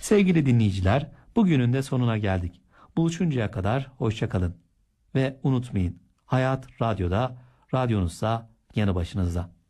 Sevgili dinleyiciler, bugünün de sonuna geldik. Buluşuncaya kadar hoşça kalın. Ve unutmayın, Hayat Radyo'da, radyonuzsa yanı başınızda.